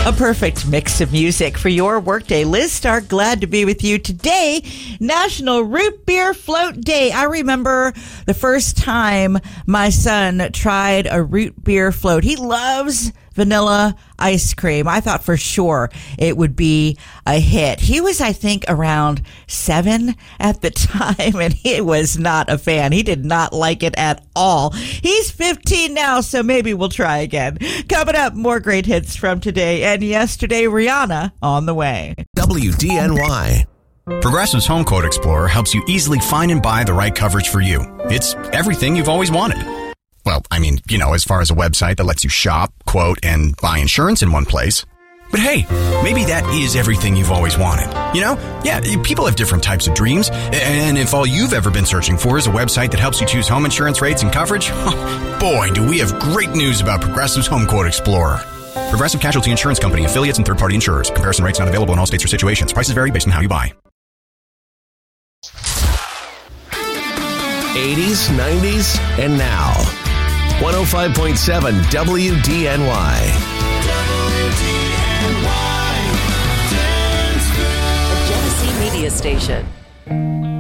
A perfect mix of music for your workday. Liz Stark, glad to be with you today. National Root Beer Float Day. I remember the first time my son tried a root beer float. He loves vanilla ice cream. I thought for sure it would be a hit. He was, I think, around 7 at the time, and he was not a fan. He did not like it at all. He's 15 now, so maybe we'll try again. Coming up, more great hits from today and yesterday. Rihanna on the way. WDNY. Progressive's Home Quote Explorer helps you easily find and buy the right coverage for you. It's everything you've always wanted. Well, I mean, as far as a website that lets you shop, quote, and buy insurance in one place. But hey, maybe that is everything you've always wanted. Yeah, people have different types of dreams. And if all you've ever been searching for is a website that helps you choose home insurance rates and coverage, boy, do we have great news about Progressive's Home Quote Explorer. Progressive Casualty Insurance Company, affiliates, and third-party insurers. Comparison rates not available in all states or situations. Prices vary based on how you buy. 80s, 90s, and now. 105.7 WDNY. A Genesee Media Station.